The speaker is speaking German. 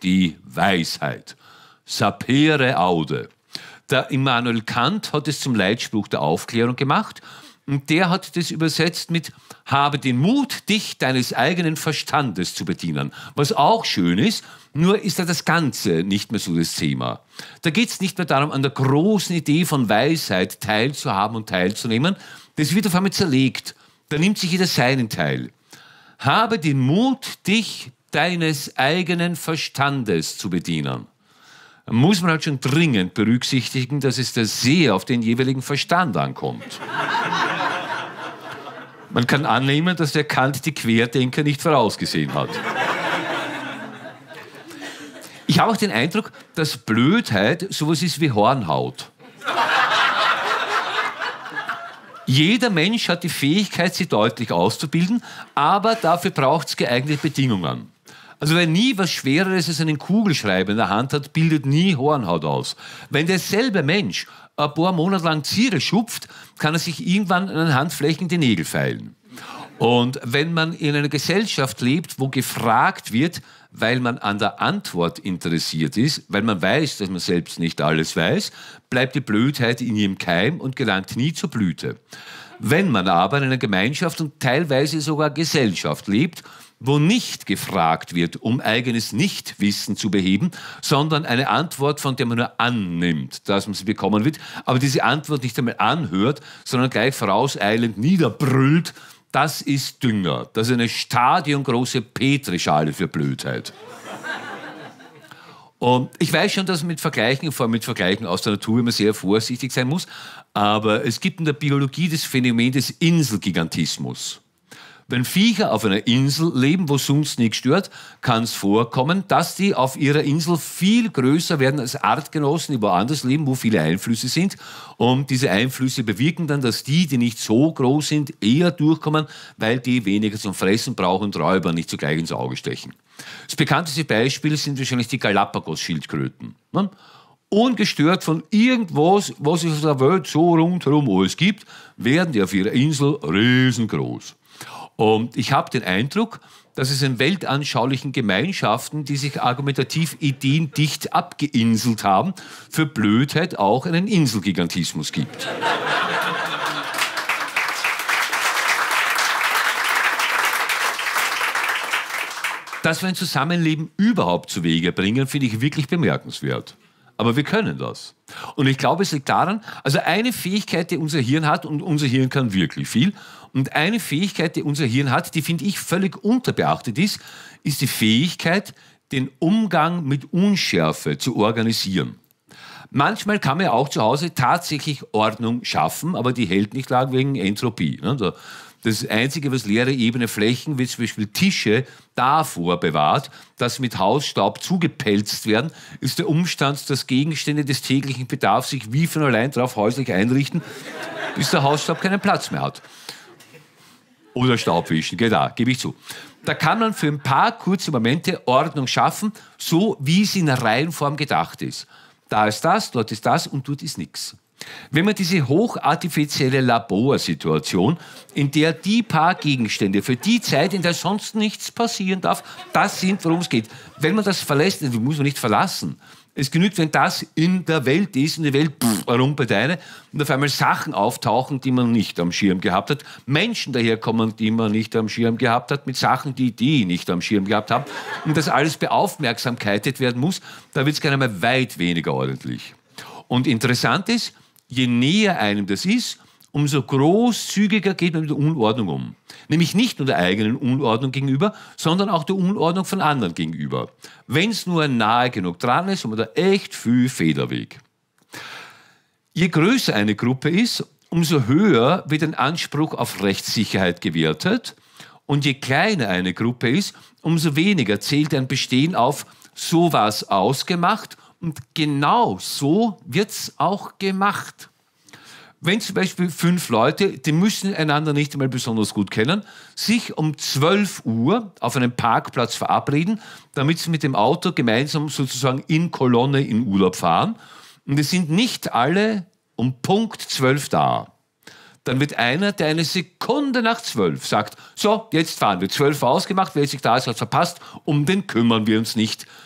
die Weisheit. Sapere aude. Der Immanuel Kant hat es zum Leitspruch der Aufklärung gemacht und der hat das übersetzt mit habe den Mut, dich deines eigenen Verstandes zu bedienen. Was auch schön ist, nur ist da das Ganze nicht mehr so das Thema. Da geht es nicht mehr darum, an der großen Idee von Weisheit teilzuhaben und teilzunehmen. Das wird auf einmal zerlegt. Da nimmt sich jeder seinen Teil. Habe den Mut, dich deines eigenen Verstandes zu bedienen. Da muss man halt schon dringend berücksichtigen, dass es da sehr auf den jeweiligen Verstand ankommt. Man kann annehmen, dass der Kant die Querdenker nicht vorausgesehen hat. Ich habe auch den Eindruck, dass Blödheit sowas ist wie Hornhaut. Jeder Mensch hat die Fähigkeit, sie deutlich auszubilden, aber dafür braucht es geeignete Bedingungen. Also wer nie was Schwereres als einen Kugelschreiber in der Hand hat, bildet nie Hornhaut aus. Wenn derselbe Mensch ein paar Monate lang Ziere schupft, kann er sich irgendwann an den Handflächen die Nägel feilen. Und wenn man in einer Gesellschaft lebt, wo gefragt wird, weil man an der Antwort interessiert ist, weil man weiß, dass man selbst nicht alles weiß, bleibt die Blödheit in ihrem Keim und gelangt nie zur Blüte. Wenn man aber in einer Gemeinschaft und teilweise sogar Gesellschaft lebt, wo nicht gefragt wird, um eigenes Nichtwissen zu beheben, sondern eine Antwort, von der man nur annimmt, dass man sie bekommen wird, aber diese Antwort nicht einmal anhört, sondern gleich vorauseilend niederbrüllt, das ist Dünger. Das ist eine stadiongroße Petrischale für Blödheit. Und ich weiß schon, dass man mit Vergleichen, vor allem mit Vergleichen aus der Natur, immer sehr vorsichtig sein muss, aber es gibt in der Biologie das Phänomen des Inselgigantismus. Wenn Viecher auf einer Insel leben, wo sonst nichts stört, kann es vorkommen, dass die auf ihrer Insel viel größer werden als Artgenossen, die woanders leben, wo viele Einflüsse sind. Und diese Einflüsse bewirken dann, dass die nicht so groß sind, eher durchkommen, weil die weniger zum Fressen brauchen und Räuber nicht zugleich ins Auge stechen. Das bekannteste Beispiel sind wahrscheinlich die Galapagos-Schildkröten. Ungestört von irgendwas, was es auf der Welt so rundherum alles gibt, werden die auf ihrer Insel riesengroß. Und ich habe den Eindruck, dass es in weltanschaulichen Gemeinschaften, die sich argumentativ ideendicht abgeinselt haben, für Blödheit auch einen Inselgigantismus gibt. Dass wir ein Zusammenleben überhaupt zu Wege bringen, finde ich wirklich bemerkenswert. Aber wir können das. Und ich glaube, es liegt daran, also eine Fähigkeit, die unser Hirn hat, und unser Hirn kann wirklich viel, und eine Fähigkeit, die unser Hirn hat, die, finde ich, völlig unterbeachtet ist, ist die Fähigkeit, den Umgang mit Unschärfe zu organisieren. Manchmal kann man ja auch zu Hause tatsächlich Ordnung schaffen, aber die hält nicht lang wegen Entropie. Das Einzige, was leere ebene Flächen, wie zum Beispiel Tische, davor bewahrt, dass mit Hausstaub zugepelzt werden, ist der Umstand, dass Gegenstände des täglichen Bedarfs sich wie von allein drauf häuslich einrichten, bis der Hausstaub keinen Platz mehr hat. Oder Staubwischen, genau, gebe ich zu. Da kann man für ein paar kurze Momente Ordnung schaffen, so wie es in einer Reihenform gedacht ist. Da ist das, dort ist das und dort ist nichts. Wenn man diese hochartifizielle Laborsituation, in der die paar Gegenstände für die Zeit, in der sonst nichts passieren darf, das sind, worum es geht. Wenn man das verlässt, das muss man nicht verlassen. Es genügt, wenn das in der Welt ist, in der Welt rumpelt eine und auf einmal Sachen auftauchen, die man nicht am Schirm gehabt hat, Menschen daherkommen, die man nicht am Schirm gehabt hat, mit Sachen, die nicht am Schirm gehabt haben, und das alles beaufmerksamkeitet werden muss, da wird es gerne mal weit weniger ordentlich. Und interessant ist, je näher einem das ist, umso großzügiger geht man mit der Unordnung um. Nämlich nicht nur der eigenen Unordnung gegenüber, sondern auch der Unordnung von anderen gegenüber. Wenn es nur nahe genug dran ist, hat man da echt viel Federweg. Je größer eine Gruppe ist, umso höher wird ein Anspruch auf Rechtssicherheit gewertet. Und je kleiner eine Gruppe ist, umso weniger zählt ein Bestehen auf so was ausgemacht. Und genau so wird es auch gemacht. Wenn zum Beispiel 5 Leute, die müssen einander nicht einmal besonders gut kennen, sich um 12 Uhr auf einem Parkplatz verabreden, damit sie mit dem Auto gemeinsam sozusagen in Kolonne in Urlaub fahren. Und es sind nicht alle um Punkt 12 da. Dann wird einer, der eine Sekunde nach 12 sagt, so, jetzt fahren wir. 12 Uhr ausgemacht, wer sich da ist, hat verpasst, um den kümmern wir uns nicht.